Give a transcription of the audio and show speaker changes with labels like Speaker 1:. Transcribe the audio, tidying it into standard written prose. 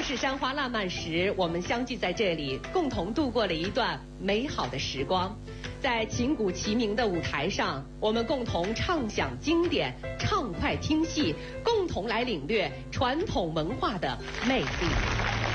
Speaker 1: 是山花烂漫时，我们相聚在这里，共同度过了一段美好的时光。在琴鼓齐鸣的舞台上，我们共同畅享经典，畅快听戏，共同来领略传统文化的魅力。